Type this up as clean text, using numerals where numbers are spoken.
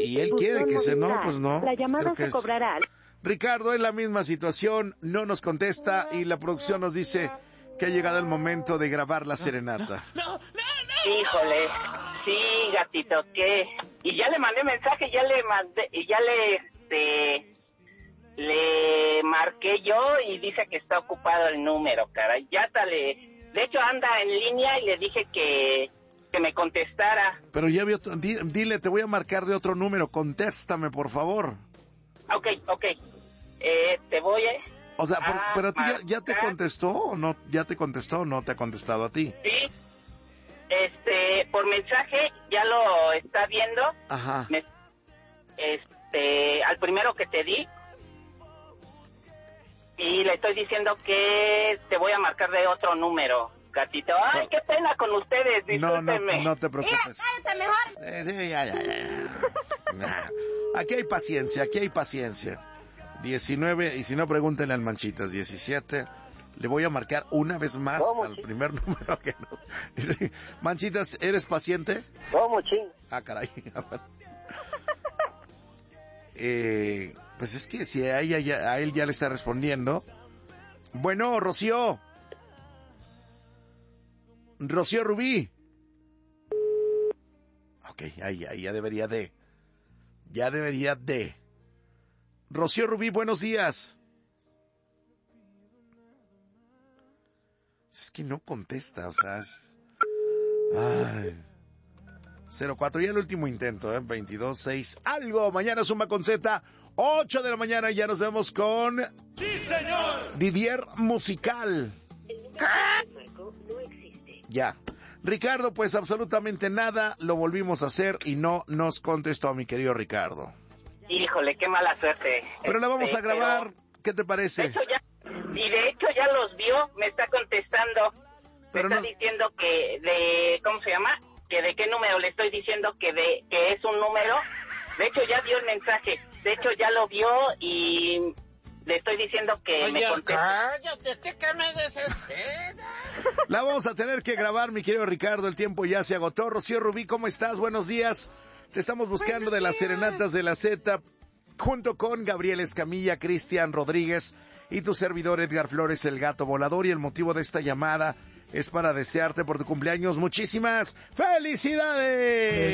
Y él quiere que se no, pues no. La llamada Creo se cobrará. Ricardo, en la misma situación, no nos contesta y la producción nos dice que ha llegado el momento de grabar la serenata. No. Híjole, sí, gatito, ¿qué? Y ya le mandé mensaje, le marqué yo y dice que está ocupado el número, caray. De hecho anda en línea y le dije que me contestara. Pero ya vio, dile, te voy a marcar de otro número, contéstame, por favor. Ok. Te voy a... O sea, pero a ti ya te contestó o no, ya te contestó o no te ha contestado a ti. Sí, por mensaje ya lo está viendo. Ajá. Al primero que te di. Y le estoy diciendo que te voy a marcar de otro número, gatito. Ay, qué pena con ustedes, discúlpenme. No te preocupes. ¡Cállate mejor! Sí, ya. Aquí hay paciencia. 19, y si no, pregúntenle al Manchitas, 17. Le voy a marcar una vez más al primer número que no. Manchitas, ¿eres paciente? ¿Cómo, ching? Ah, caray. Pues es que si a él ya le está respondiendo. Bueno, Rocío Rubí. Ok, ahí ya debería de. Rocío Rubí, buenos días. Es que no contesta, o sea, Ay. 04, ya el último intento, 22-6, algo. Mañana Zumba con Z, 8 de la mañana, y ya nos vemos con... ¡Sí, señor! Didier Musical. No existe. Ya. Ricardo, pues absolutamente nada, lo volvimos a hacer y no nos contestó, mi querido Ricardo. Híjole, qué mala suerte. Pero la vamos a grabar, ¿qué te parece? De hecho ya los vio, me está contestando. Pero me está diciendo que ¿cómo se llama? Que de qué número le estoy diciendo que es un número. De hecho ya vio el mensaje. De hecho ya lo vio y le estoy diciendo que Oye, me conteste. cállate, que me desespera. La vamos a tener que grabar, mi querido Ricardo, el tiempo ya se agotó. Rocío Rubí, ¿cómo estás? Buenos días. Te estamos buscando de las serenatas de la Z, junto con Gabriel Escamilla, Cristian Rodríguez y tu servidor Edgar Flores, el gato volador. Y el motivo de esta llamada es para desearte por tu cumpleaños muchísimas felicidades.